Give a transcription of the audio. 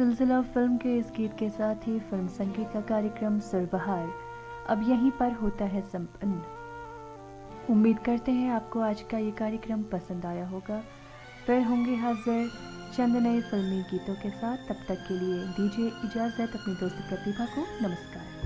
सिलसिला फिल्म के इस गीत के साथ ही फिल्म संगीत का कार्यक्रम सुरबहार अब यहीं पर होता है संपन्न। उम्मीद करते हैं आपको आज का ये कार्यक्रम पसंद आया होगा। फिर होंगे हाजिर चंद नए फिल्मी गीतों के साथ। तब तक के लिए दीजिए इजाज़त अपनी दोस्त प्रतिभा को। नमस्कार।